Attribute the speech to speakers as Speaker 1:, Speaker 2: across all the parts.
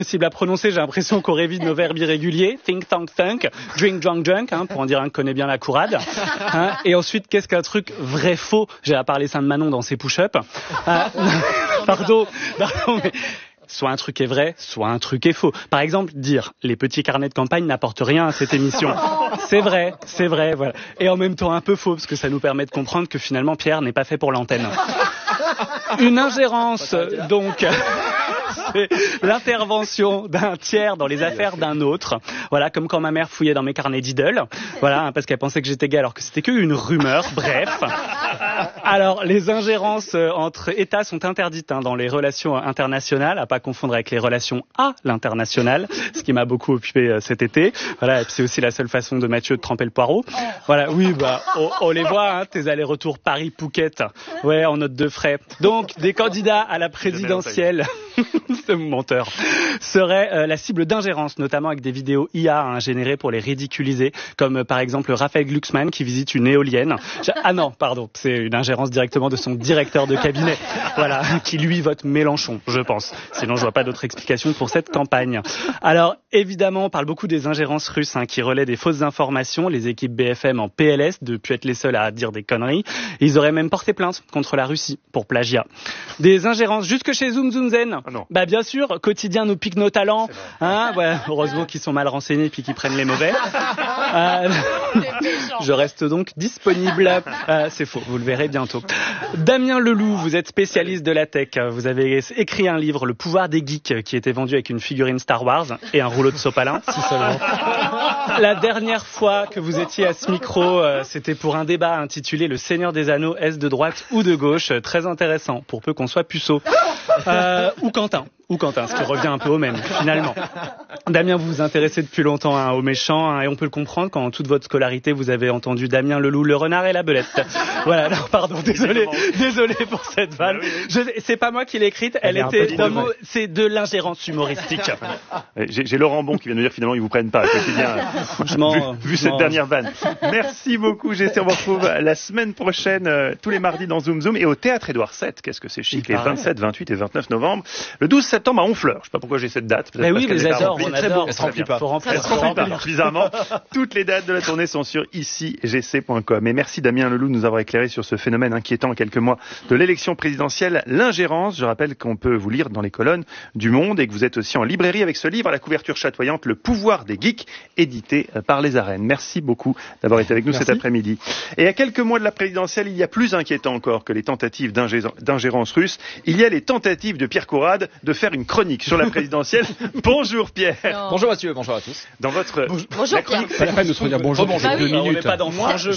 Speaker 1: Possible à prononcer, j'ai l'impression qu'on révise nos verbes irréguliers. Think, tank, thunk, drink, drunk, drunk, pour en dire un qui connaît bien la courade. Et ensuite, qu'est-ce qu'un truc vrai-faux? J'ai à parler Sainte-Manon dans ses push-ups. Pardon, mais... Soit un truc est vrai, soit un truc est faux. Par exemple, dire « les petits carnets de campagne n'apportent rien à cette émission ». C'est vrai, voilà. Et en même temps un peu faux, parce que ça nous permet de comprendre que finalement Pierre n'est pas fait pour l'antenne. Une ingérence, donc... C'est l'intervention d'un tiers dans les affaires d'un autre. Voilà, comme quand ma mère fouillait dans mes carnets d'idoles. Voilà, parce qu'elle pensait que j'étais gay alors que c'était qu'une rumeur. Bref. Alors, les ingérences entre États sont interdites dans les relations internationales, à pas confondre avec les relations à l'international, ce qui m'a beaucoup occupé cet été. Voilà, et puis c'est aussi la seule façon de Mathieu de tremper le poireau. Voilà, oui, on les voit, tes allers-retours Paris-Phuket, ouais, en note de frais. Donc, des candidats à la présidentielle... Ce menteur serait la cible d'ingérence, notamment avec des vidéos IA générées pour les ridiculiser, comme par exemple Raphaël Glucksmann qui visite une éolienne. Ah non, pardon, c'est une ingérence directement de son directeur de cabinet, voilà, qui lui vote Mélenchon, je pense. Sinon, je vois pas d'autre explication pour cette campagne. Alors, évidemment, on parle beaucoup des ingérences russes qui relaient des fausses informations. Les équipes BFM en PLS, de plus être les seuls à dire des conneries. Ils auraient même porté plainte contre la Russie pour plagiat. Des ingérences jusque chez Zoom Zoom Zen.
Speaker 2: Ah non.
Speaker 1: Bah bien sûr, quotidien nous pique nos talents, ouais, heureusement qu'ils sont mal renseignés puis qu'ils prennent les mauvais. Je reste donc disponible. C'est faux, vous le verrez bientôt. Damien Leloup, vous êtes spécialiste de la tech. Vous avez écrit un livre, Le pouvoir des geeks, qui était vendu avec une figurine Star Wars et un rouleau de sopalin. Si seulement. La dernière fois que vous étiez à ce micro, c'était pour un débat intitulé Le Seigneur des Anneaux, est-ce de droite ou de gauche? Très intéressant, pour peu qu'on soit puceau. Ou Quentin, ce qui revient un peu au même, finalement. Damien, vous vous intéressez depuis longtemps aux méchants, et on peut le comprendre quand, en toute votre scolarité, vous avez entendu Damien Leloup, le renard et la belette. Voilà, alors pardon, désolé pour cette vanne. C'est pas moi qui l'ai écrite, c'est de l'ingérence humoristique.
Speaker 2: J'ai Laurent Bon qui vient de dire finalement ils vous prennent pas. Franchement, vu cette dernière vanne. Merci beaucoup, GC. On vous retrouve la semaine prochaine, tous les mardis dans Zoom Zoom et au Théâtre Édouard VII. Qu'est-ce que c'est chic, les 27, 28 et 29 novembre. Le 12 septembre à Honfleur. Je sais pas pourquoi j'ai cette date.
Speaker 1: Mais oui, mais j'adore,
Speaker 2: on
Speaker 1: adore.
Speaker 2: Elle se remplit pas. Elle se remplit pas. Bizarrement, toutes les dates de la tournée sont sur icigc.com. Et merci Damien Leloup de nous avoir éclairé sur ce phénomène inquiétant à quelques mois de l'élection présidentielle, l'ingérence. Je rappelle qu'on peut vous lire dans les colonnes du Monde et que vous êtes aussi en librairie avec ce livre à la couverture chatoyante, Le pouvoir des geeks, édité par Les Arènes. Merci beaucoup d'avoir été avec nous cet après-midi. Et à quelques mois de la présidentielle, il y a plus inquiétant encore que les tentatives d'ingérence russe. Il y a les tentatives de Pierre Courade de faire une chronique sur la présidentielle. Bonjour Pierre.
Speaker 3: Non. Bonjour Mathieu, bonjour à tous.
Speaker 2: Dans votre
Speaker 3: bonjour
Speaker 2: la chronique,
Speaker 3: Pierre. Pas la peine de se dire bonjour.
Speaker 1: Bonjour.
Speaker 3: Bah
Speaker 1: 2
Speaker 3: oui.
Speaker 1: minutes. On n'est pas dans
Speaker 2: moi,
Speaker 1: jeu.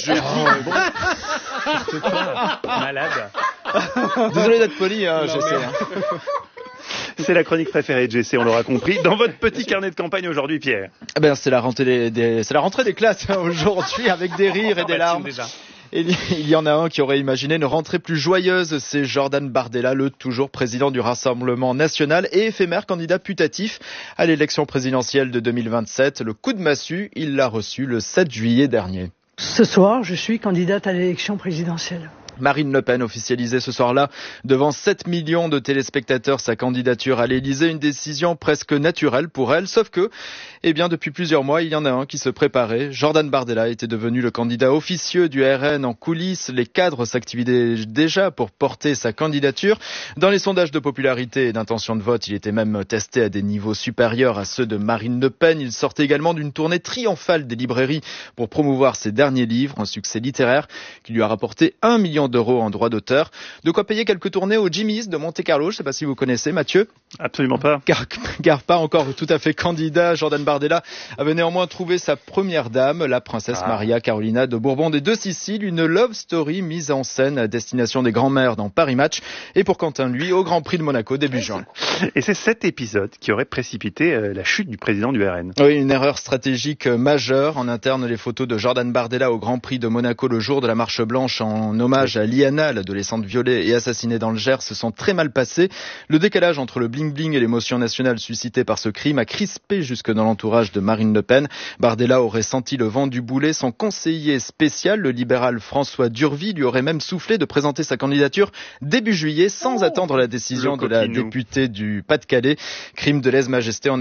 Speaker 1: Malade.
Speaker 3: Désolé d'être poli, j'essaie.
Speaker 2: C'est la chronique préférée de GC, on l'aura compris. Dans votre petit carnet de campagne aujourd'hui, Pierre.
Speaker 3: Eh ben, c'est la rentrée des classes aujourd'hui avec des rires et des larmes.
Speaker 1: Déjà.
Speaker 3: Et il y en a un qui aurait imaginé une rentrée plus joyeuse, c'est Jordan Bardella, le toujours président du Rassemblement national et éphémère candidat putatif à l'élection présidentielle de 2027. Le coup de massue, il l'a reçu le 7 juillet dernier.
Speaker 4: Ce soir, je suis candidate à l'élection présidentielle.
Speaker 3: Marine Le Pen officialisait ce soir-là devant 7 millions de téléspectateurs sa candidature à l'Élysée, une décision presque naturelle pour elle, sauf que, depuis plusieurs mois, il y en a un qui se préparait. Jordan Bardella était devenu le candidat officieux du RN en coulisses. Les cadres s'activaient déjà pour porter sa candidature. Dans les sondages de popularité et d'intention de vote, il était même testé à des niveaux supérieurs à ceux de Marine Le Pen. Il sortait également d'une tournée triomphale des librairies pour promouvoir ses derniers livres, un succès littéraire qui lui a rapporté 1 million d'euros en droits d'auteur. De quoi payer quelques tournées au Jimmy's de Monte-Carlo. Je ne sais pas si vous connaissez, Mathieu.
Speaker 2: Absolument pas.
Speaker 3: Car pas encore tout à fait candidat. Jordan Bardella avait néanmoins trouvé sa première dame, la princesse Maria Carolina de Bourbon des Deux Siciles, une love story mise en scène à destination des grands-mères dans Paris Match et pour Quentin, lui, au Grand Prix de Monaco début juin.
Speaker 2: Et c'est cet épisode qui aurait précipité la chute du président du RN.
Speaker 3: Oui, une erreur stratégique majeure. En interne, les photos de Jordan Bardella au Grand Prix de Monaco le jour de la marche blanche en hommage à Liana, l'adolescente violée et assassinée dans le Gers, se sont très mal passés. Le décalage entre le bling-bling et l'émotion nationale suscitée par ce crime a crispé jusque dans l'entourage de Marine Le Pen. Bardella aurait senti le vent du boulet. Son conseiller spécial, le libéral François Durvy, lui aurait même soufflé de présenter sa candidature début juillet sans attendre la décision de la députée du Pas-de-Calais. Crime de lèse-majesté en